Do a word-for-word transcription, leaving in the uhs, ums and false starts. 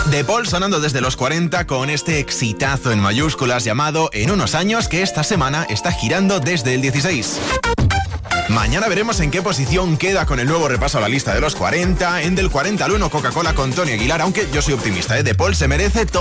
De Paul sonando desde los cuarenta con este exitazo en mayúsculas llamado En unos años, que esta semana está girando desde el dieciséis. Mañana veremos en qué posición queda con el nuevo repaso a la lista de los cuarenta. En del cuarenta al uno Coca-Cola con Tony Aguilar, aunque yo soy optimista, ¿eh? De Paul se merece todo.